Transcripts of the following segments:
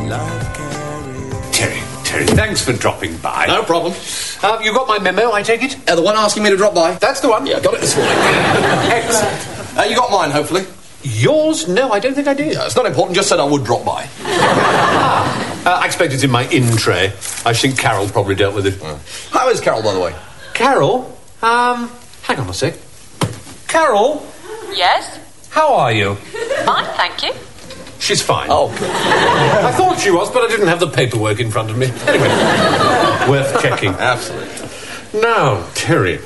Terry, thanks for dropping by. No problem. You got my memo, I take it? The one asking me to drop by? That's the one. Yeah, got it this morning. Excellent. You got mine, hopefully? Yours? No, I don't think I did. Yeah, it's not important, just said I would drop by. I expect it's in my in tray. I think Carol probably dealt with it. How is Carol, by the way? Carol? Hang on a sec. Carol? Yes? How are you? Fine, thank you. She's fine. Oh. I thought she was, but I didn't have the paperwork in front of me. Anyway, worth checking. Absolutely. Now, Terry,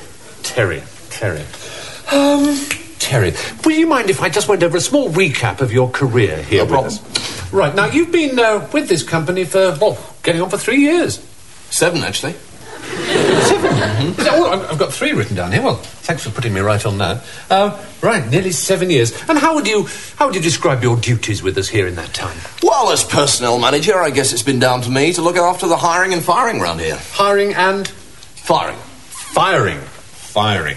will you mind if I just went over a small recap of your career here No with us? Right, now you've been with this company for, getting on for 3 years. 7, actually. 7? Mm-hmm. I've got 3 written down here. Well, thanks for putting me right on that. Right, nearly 7 years. And how would you describe your duties with us here in that time? Well, as personnel manager, I guess it's been down to me to look after the hiring and firing around here. Hiring and? Firing. Firing.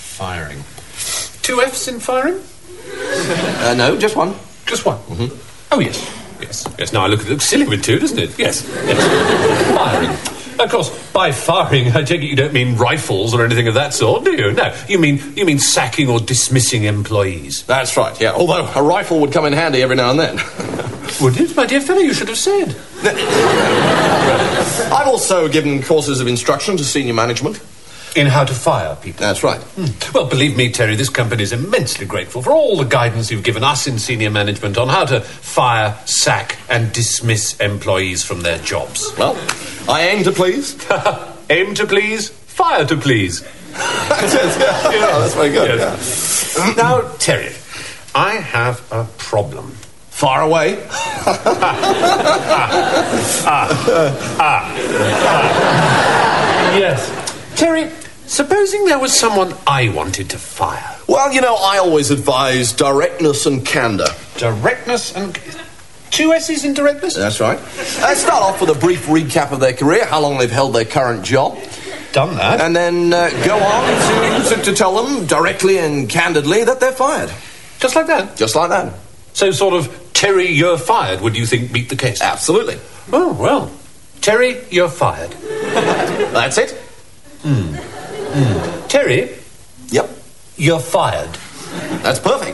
2 F's in firing? No, just one. Just one? Mm-hmm. Oh, yes. Now, it looks silly with 2, doesn't it? Yes. Firing. Of course, by firing, I take it you don't mean rifles or anything of that sort, do you? No, you mean sacking or dismissing employees. That's right, yeah. Although a rifle would come in handy every now and then. Would it? My dear fellow, you should have said. I've also given courses of instruction to senior management. In how to fire people. That's right. Well, believe me, Terry, this company is immensely grateful for all the guidance you've given us in senior management on how to fire, sack and dismiss employees from their jobs. Well, I aim to please. Aim to please, fire to please. That's it, yeah. Yeah, that's very good. Yes. Yeah. Now, Terry, I have a problem. Far away. Yes. Terry, supposing there was someone I wanted to fire. Well, I always advise directness and candour. Directness and... 2 S's in directness? That's right. Start off with a brief recap of their career, how long they've held their current job. Done that. And then go on to tell them directly and candidly that they're fired. Just like that? Just like that. So sort of, Terry, you're fired, would you think meet the case? Absolutely. Oh, well. Terry, you're fired. That's it. Terry? Yep. You're fired. That's perfect.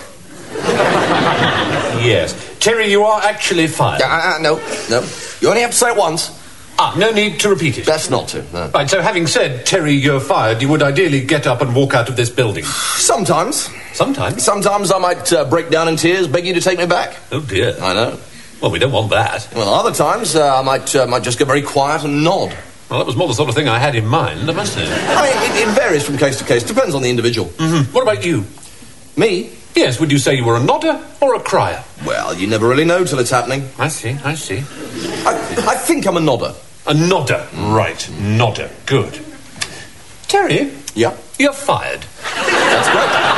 Yes. Terry, you are actually fired. No. You only have to say it once. No need to repeat it. That's not to, no. Right, so having said, Terry, you're fired, you would ideally get up and walk out of this building. Sometimes. Sometimes? Sometimes I might break down in tears, beg you to take me back. Oh, dear. I know. Well, we don't want that. Well, other times I might just go very quiet and nod. Well, that was more the sort of thing I had in mind, I must say. I mean, it varies from case to case. Depends on the individual. Mm-hmm. What about you? Me? Yes, would you say you were a nodder or a crier? Well, you never really know till it's happening. I see. I think I'm a nodder. A nodder. Right, nodder. Good. Terry? Yeah? You're fired. That's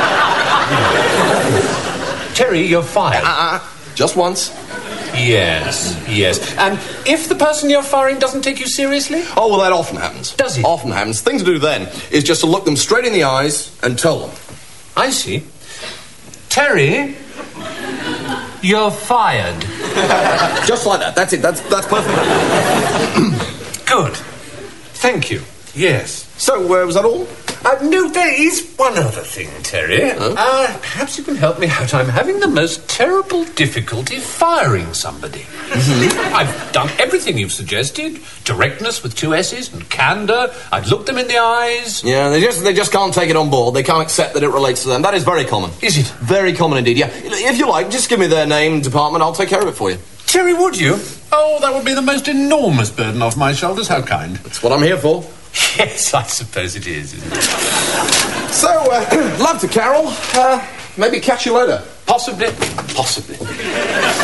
great. Terry, you're fired. Just once. Yes. And if the person you're firing doesn't take you seriously? Oh, well, that often happens. Does it? Often happens. The thing to do then is just to look them straight in the eyes and tell them. I see. Terry, you're fired. Just like that. That's it. That's perfect. Good. Thank you. Yes. So, was that all? No, there is one other thing, Terry. Perhaps you can help me out. I'm having the most terrible difficulty firing somebody. Mm-hmm. I've done everything you've suggested. Directness with 2 S's and candour. I've looked them in the eyes. Yeah, they just can't take it on board. They can't accept that it relates to them. That is very common. Is it? Very common indeed, yeah. If you like, just give me their name, department, I'll take care of it for you. Terry, would you? Oh, that would be the most enormous burden off my shoulders. How kind. That's what I'm here for. Yes, I suppose it is, isn't it? So, love to Carol. Maybe catch you later. Possibly.